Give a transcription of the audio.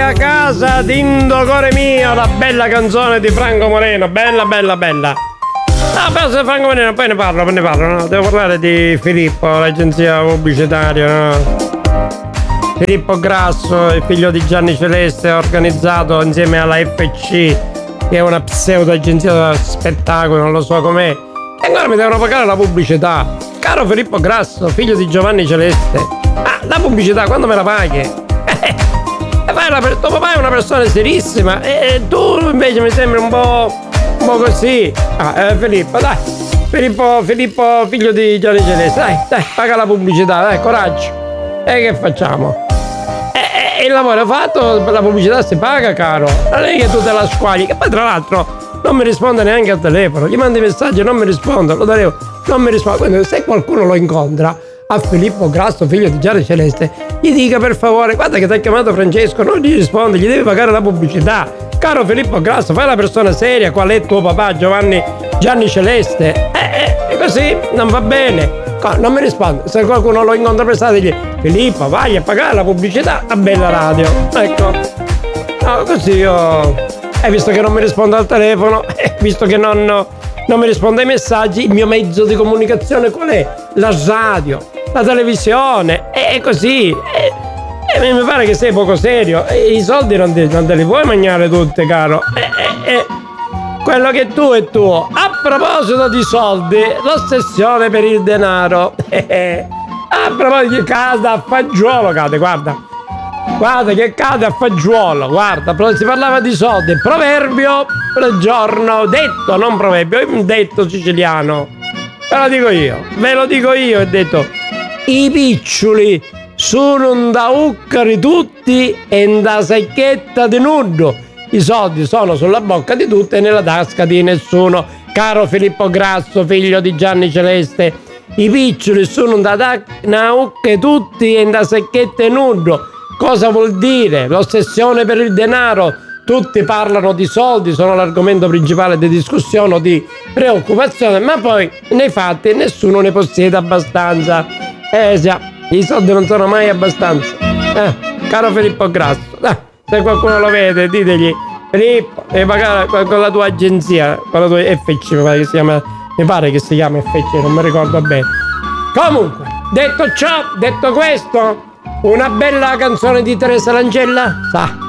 Mia casa d'indocore mio, la bella canzone di Franco Moreno, bella. Ah, però se Franco Moreno, poi ne parlo, no? Devo parlare di Filippo, l'agenzia pubblicitaria, no? Filippo Grasso, il figlio di Gianni Celeste, organizzato insieme alla FC, che è una pseudo agenzia da spettacolo, non lo so com'è. E ancora mi devono pagare la pubblicità. Caro Filippo Grasso, figlio di Giovanni Celeste. Ah, la pubblicità quando me la paghi? Tuo papà è una persona serissima e tu invece mi sembri un po' così. Filippo, dai. Filippo, figlio di Gianni Celeste, dai, paga la pubblicità, dai, coraggio. E che facciamo? Il lavoro è fatto, la pubblicità si paga, caro. Non è che tu te la squagli, che poi tra l'altro non mi risponde neanche al telefono. Gli mandi messaggi e non mi risponde, lo darevo, non mi risponde. Quindi se qualcuno lo incontra, a Filippo Grasso, figlio di Gianni Celeste, gli dica per favore, guarda che ti ha chiamato Francesco, non gli risponde, gli devi pagare la pubblicità. Caro Filippo Grasso, fai la persona seria, qual è tuo papà Gianni Celeste. Così non va bene. Non mi risponde. Se qualcuno lo incontra per strada, digli: Filippo, vai a pagare la pubblicità a Bella Radio. Ecco. No, così io. Visto che non mi risponde al telefono, visto che non mi risponde ai messaggi, il mio mezzo di comunicazione qual è? La radio, la televisione, e così. Mi pare che sei poco serio. I soldi non te li puoi mangiare tutti, caro. Quello che tu è tuo. A proposito di soldi, l'ossessione per il denaro. A proposito di casa a fagiolo, cade, guarda che cade a fagiolo, guarda, si parlava di soldi. Proverbio del giorno, detto, non proverbio, un detto siciliano. Ve lo dico io, è detto: i piccioli sono da uccari tutti e da secchetta di nudo. I soldi sono sulla bocca di tutti e nella tasca di nessuno. Caro Filippo Grasso, figlio di Gianni Celeste, i piccioli sono da ucche tutti e da secchette nudo. Cosa vuol dire? L'ossessione per il denaro. Tutti parlano di soldi, sono l'argomento principale di discussione o di preoccupazione, ma poi nei fatti nessuno ne possiede abbastanza. Già, i soldi non sono mai abbastanza. Caro Filippo Grasso, se qualcuno lo vede, ditegli: Filippo, devi pagare con la tua agenzia, con la tua FC, mi pare che si chiama FC, non mi ricordo bene. Comunque, detto ciò, detto questo, una bella canzone di Teresa Langella,